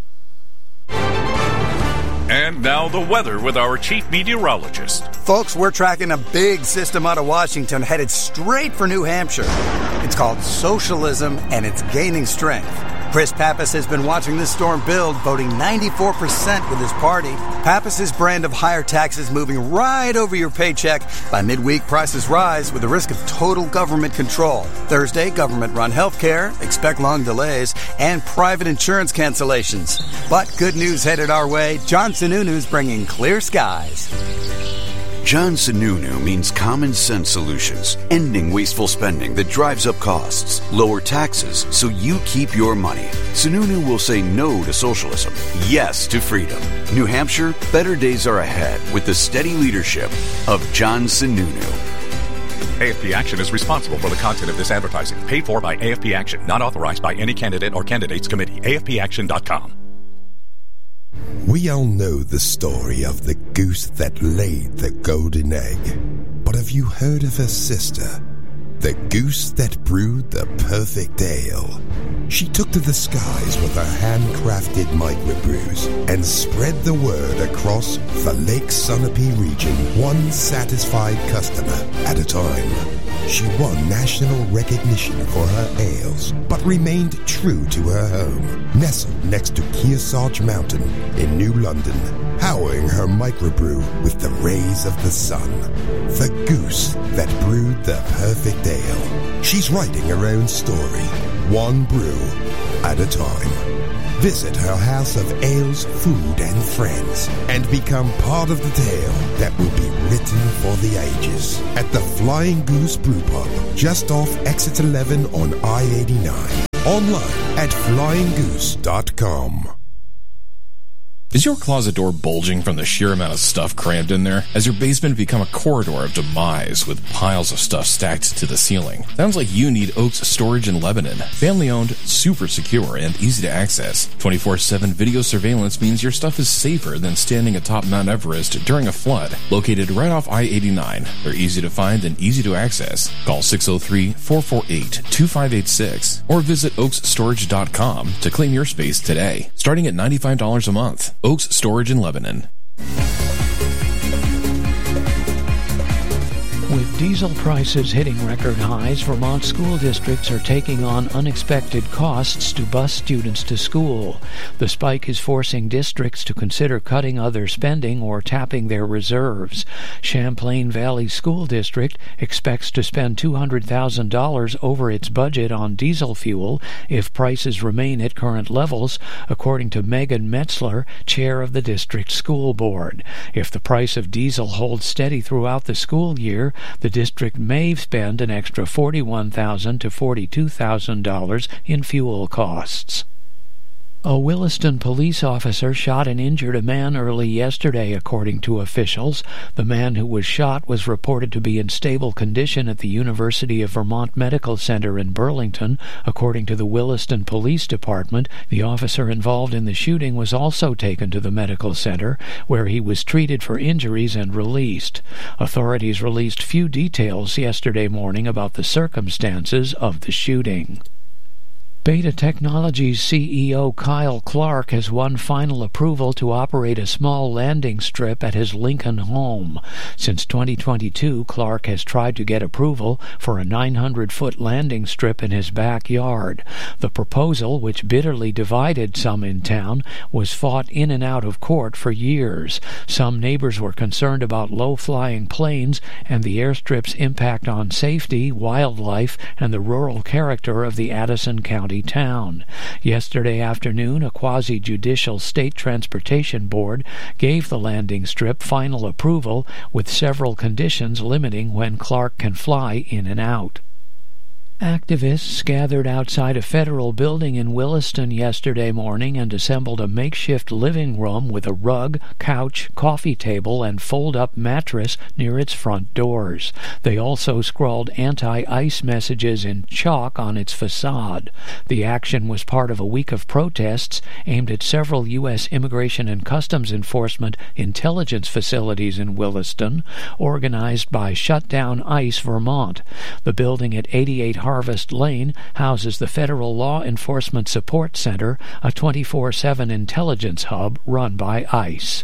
And now the weather with our chief meteorologist. Folks, we're tracking a big system out of Washington headed straight for New Hampshire. It's called socialism, and it's gaining strength. Chris Pappas has been watching this storm build, voting ninety-four percent with his party. Pappas's brand of higher taxes moving right over your paycheck. By midweek, prices rise with the risk of total government control. Thursday, government-run health care, expect long delays, and private insurance cancellations. But good news headed our way. John Sununu's bringing clear skies. John Sununu means common sense solutions, ending wasteful spending that drives up costs, lower taxes so you keep your money. Sununu will say no to socialism, yes to freedom. New Hampshire, better days are ahead with the steady leadership of John Sununu. A F P Action is responsible for the content of this advertising, paid for by A F P Action, not authorized by any candidate or candidates committee. A F P action dot com. We all know the story of the goose that laid the golden egg. But have you heard of her sister? The goose that brewed the perfect ale. She took to the skies with her handcrafted microbrews and spread the word across the Lake Sunapee region, one satisfied customer at a time. She won national recognition for her ales, but remained true to her home, nestled next to Kearsarge Mountain in New London, powering her microbrew with the rays of the sun. The goose that brewed the perfect ale. She's writing her own story, one brew at a time. Visit her house of ales, food, and friends, and become part of the tale that will be written for the ages at the Flying Goose Brew Pub, just off Exit eleven on I eighty-nine. Online at flying goose dot com. Is your closet door bulging from the sheer amount of stuff crammed in there? Has your basement become a corridor of demise with piles of stuff stacked to the ceiling? Sounds like you need Oaks Storage in Lebanon. Family owned, super secure, and easy to access. twenty-four seven video surveillance means your stuff is safer than standing atop Mount Everest during a flood. Located right off I eighty-nine, they're easy to find and easy to access. Call six oh three, four four eight, two five eight six or visit oaks storage dot com to claim your space today, starting at ninety-five dollars a month. Oaks Storage in Lebanon. With diesel prices hitting record highs, Vermont school districts are taking on unexpected costs to bus students to school. The spike is forcing districts to consider cutting other spending or tapping their reserves. Champlain Valley School District expects to spend two hundred thousand dollars over its budget on diesel fuel if prices remain at current levels, according to Megan Metzler, chair of the district school board. If the price of diesel holds steady throughout the school year, the district may spend an extra forty-one thousand dollars to forty-two thousand dollars in fuel costs. A Williston police officer shot and injured a man early yesterday, according to officials. The man who was shot was reported to be in stable condition at the University of Vermont Medical Center in Burlington, according to the Williston Police Department. The officer involved in the shooting was also taken to the medical center, where he was treated for injuries and released. Authorities released few details yesterday morning about the circumstances of the shooting. Beta Technologies C E O Kyle Clark has won final approval to operate a small landing strip at his Lincoln home. Since twenty twenty-two, Clark has tried to get approval for a nine hundred foot landing strip in his backyard. The proposal, which bitterly divided some in town, was fought in and out of court for years. Some neighbors were concerned about low-flying planes and the airstrip's impact on safety, wildlife, and the rural character of the Addison County town. Yesterday afternoon, a quasi-judicial state transportation board gave the landing strip final approval, with several conditions limiting when Clark can fly in and out. Activists gathered outside a federal building in Williston yesterday morning and assembled a makeshift living room with a rug, couch, coffee table, and fold-up mattress near its front doors. They also scrawled anti-ICE messages in chalk on its facade. The action was part of a week of protests aimed at several U S Immigration and Customs Enforcement intelligence facilities in Williston, organized by Shutdown ICE Vermont. The building at eighty-eight Harvest Lane houses the Federal Law Enforcement Support Center, a twenty-four seven intelligence hub run by ICE.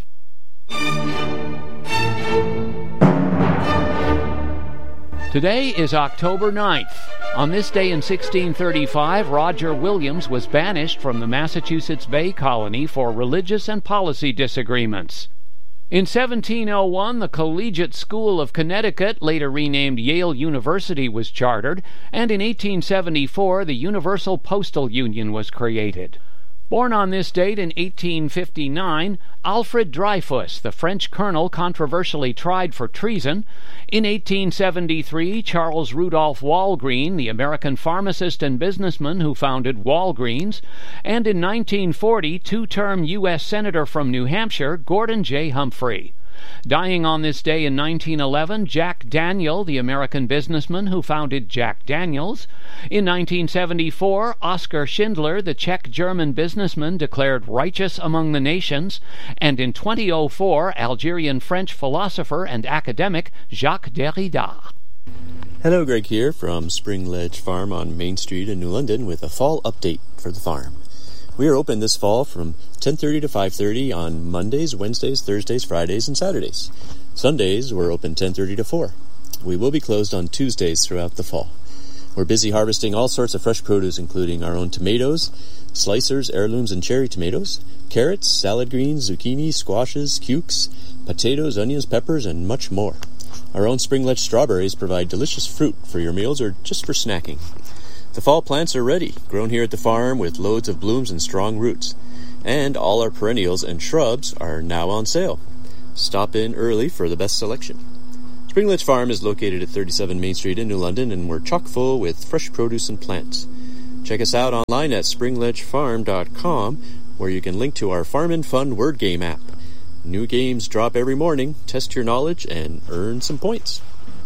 Today is October ninth. On this day in sixteen thirty-five, Roger Williams was banished from the Massachusetts Bay Colony for religious and policy disagreements. In seventeen oh one, the Collegiate School of Connecticut, later renamed Yale University, was chartered, and in eighteen seventy-four, the Universal Postal Union was created. Born on this date in eighteen fifty-nine, Alfred Dreyfus, the French colonel controversially tried for treason. In eighteen seventy-three, Charles Rudolph Walgreen, the American pharmacist and businessman who founded Walgreens. And in nineteen forty, two-term U S Senator from New Hampshire, Gordon J. Humphrey. Dying on this day in nineteen eleven, Jack Daniel, the American businessman who founded Jack Daniels. In nineteen seventy-four, Oskar Schindler, the Czech-German businessman, declared righteous among the nations. And in twenty oh four, Algerian-French philosopher and academic Jacques Derrida. Hello, Greg here from Spring Ledge Farm on Main Street in New London with a fall update for the farm. We are open this fall from ten thirty to five thirty on Mondays, Wednesdays, Thursdays, Fridays, and Saturdays. Sundays, we're open ten thirty to four. We will be closed on Tuesdays throughout the fall. We're busy harvesting all sorts of fresh produce, including our own tomatoes, slicers, heirlooms, and cherry tomatoes, carrots, salad greens, zucchini, squashes, cukes, potatoes, onions, peppers, and much more. Our own Spring Ledge strawberries provide delicious fruit for your meals or just for snacking. The fall plants are ready, grown here at the farm with loads of blooms and strong roots. And all our perennials and shrubs are now on sale. Stop in early for the best selection. Spring Ledge Farm is located at thirty-seven Main Street in New London, and we're chock full with fresh produce and plants. Check us out online at spring ledge farm dot com, where you can link to our Farm and Fun word game app. New games drop every morning. Test your knowledge and earn some points.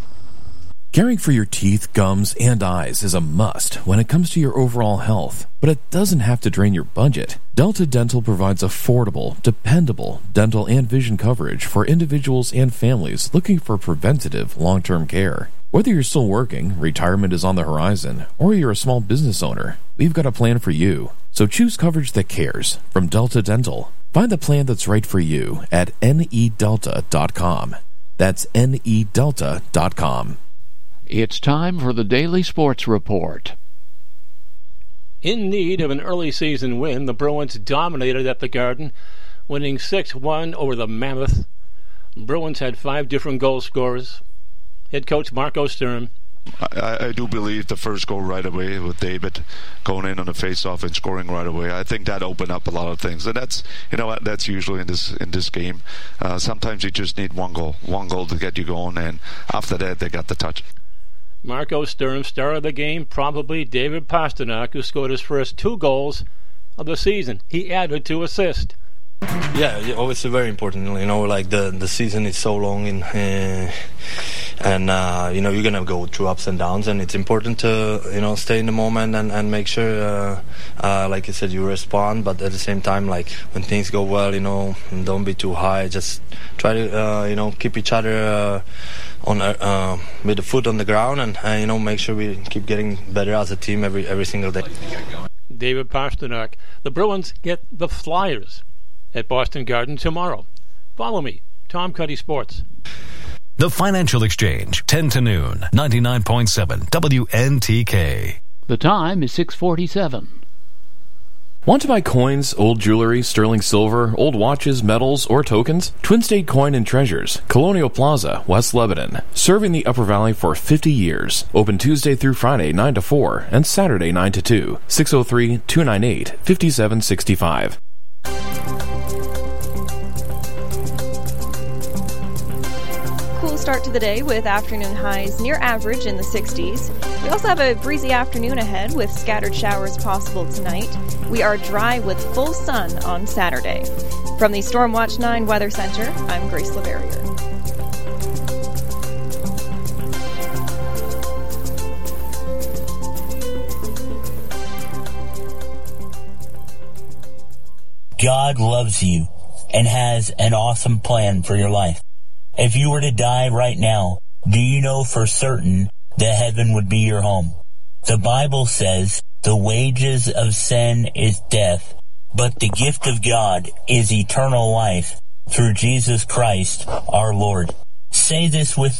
Caring for your teeth, gums, and eyes is a must when it comes to your overall health, but it doesn't have to drain your budget. Delta Dental provides affordable, dependable dental and vision coverage for individuals and families looking for preventative, long-term care. Whether you're still working, retirement is on the horizon, or you're a small business owner, we've got a plan for you. So choose coverage that cares from Delta Dental. Find the plan that's right for you at N E delta dot com. That's N E delta dot com. It's time for the Daily Sports Report. In need of an early season win, the Bruins dominated at the Garden, winning six one over the Mammoth. Bruins had five different goal scorers. Head coach Marco Sturm. I, I do believe the first goal right away with David going in on the face-off and scoring right away. I think that opened up a lot of things, and that's you know what that's usually in this in this game. Uh, sometimes you just need one goal, one goal to get you going, and after that they got the touch. Marco Sturm, star of the game, probably David Pastrnak, who scored his first two goals of the season. He added two assists. Yeah, obviously very important. You know, like the the season is so long, and uh, and uh, you know you're gonna go through ups and downs, and it's important to you know stay in the moment and and make sure, uh, uh, like I said, you respond. But at the same time, like when things go well, you know, don't be too high. Just try to uh, you know keep each other uh, on uh, with the foot on the ground, and uh, you know make sure we keep getting better as a team every every single day. David Pastrnak. The Bruins get the Flyers at Boston Garden tomorrow. Follow me, Tom Cuddy Sports. The Financial Exchange, ten to noon, ninety-nine point seven W N T K. The time is six forty-seven. Want to buy coins, old jewelry, sterling silver, old watches, medals, or tokens? Twin State Coin and Treasures, Colonial Plaza, West Lebanon. Serving the Upper Valley for fifty years. Open Tuesday through Friday, nine to four, and Saturday, nine to two. six oh three, two nine eight, five seven six five. Start to the day with afternoon highs near average in the sixties. We also have a breezy afternoon ahead with scattered showers possible tonight. We are dry with full sun on Saturday. From the Stormwatch nine Weather Center, I'm Grace LeVerrier. God loves you and has an awesome plan for your life. If you were to die right now, do you know for certain that heaven would be your home? The Bible says the wages of sin is death, but the gift of God is eternal life through Jesus Christ our Lord. Say this with me.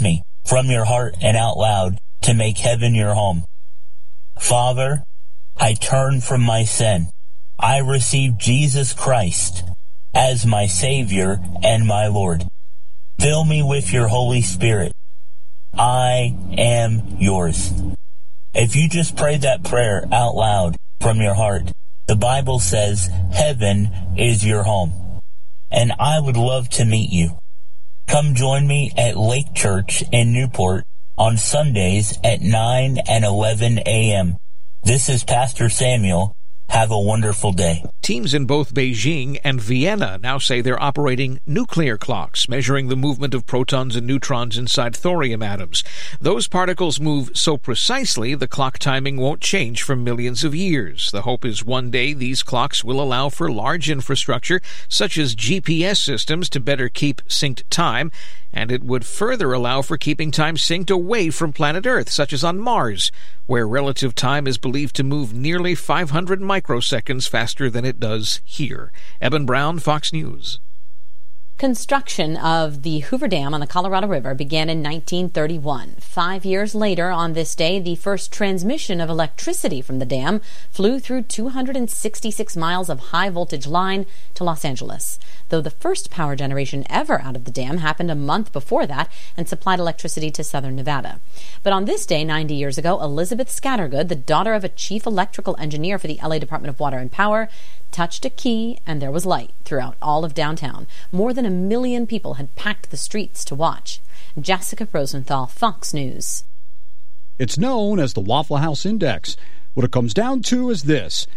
from your heart and out loud to make heaven your home. Father, I turn from my sin. I receive Jesus Christ as my Savior and my Lord. Fill me with your Holy Spirit. I am yours. If you just prayed that prayer out loud from your heart, the Bible says heaven is your home. And I would love to meet you. Come join me at Lake Church in Newport on Sundays at nine and eleven a.m. This is Pastor Samuel. Have a wonderful day. Teams in both Beijing and Vienna now say they're operating nuclear clocks, measuring the movement of protons and neutrons inside thorium atoms. Those particles move so precisely the clock timing won't change for millions of years. The hope is one day these clocks will allow for large infrastructure, such as G P S systems, to better keep synced time, and it would further allow for keeping time synced away from planet Earth, such as on Mars, where relative time is believed to move nearly five hundred microseconds faster than it does here. Eben Brown, Fox News. Construction of the Hoover Dam on the Colorado River began in nineteen thirty-one. Five years later, on this day, the first transmission of electricity from the dam flew through two hundred sixty-six miles of high-voltage line to Los Angeles, though the first power generation ever out of the dam happened a month before that and supplied electricity to southern Nevada. But on this day, ninety years ago, Elizabeth Scattergood, the daughter of a chief electrical engineer for the L A Department of Water and Power, touched a key and there was light throughout all of downtown. More than a million people had packed the streets to watch. Jessica Rosenthal, Fox News. It's known as the Waffle House Index. What it comes down to is this.